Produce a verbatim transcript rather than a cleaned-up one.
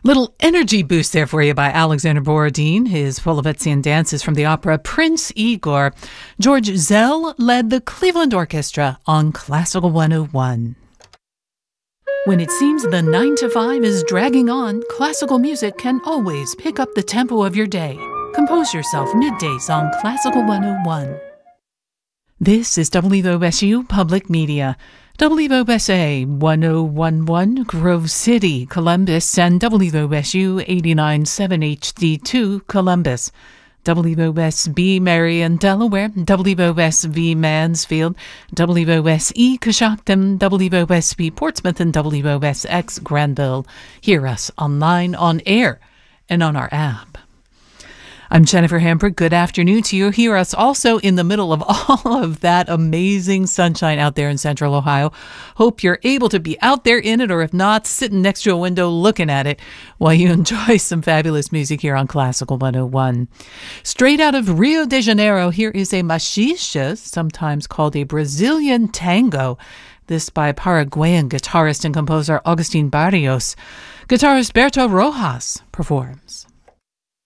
Little energy boost there for you by Alexander Borodin. His Polovetzian dances from the opera Prince Igor. George Zell led the Cleveland Orchestra on Classical one oh one. When it seems the nine to five is dragging on, classical music can always pick up the tempo of your day. Compose yourself middays on Classical one oh one. This is W O S U Public Media. W O S A one oh one point one Grove City, Columbus, and W O S U eighty-nine point seven H D two Columbus. W O S B Marion, Delaware, W O S V Mansfield, W O S E Coshocton, W O S B Portsmouth, and W O S X Granville. Hear us online, on air, and on our app. I'm Jennifer Hamper. Good afternoon to you. Hear us also in the middle of all of that amazing sunshine out there in Central Ohio. Hope you're able to be out there in it, or if not, sitting next to a window looking at it while you enjoy some fabulous music here on Classical one oh one. Straight out of Rio de Janeiro, here is a machixe, sometimes called a Brazilian tango. This by Paraguayan guitarist and composer Agustin Barrios. Guitarist Berto Rojas performs.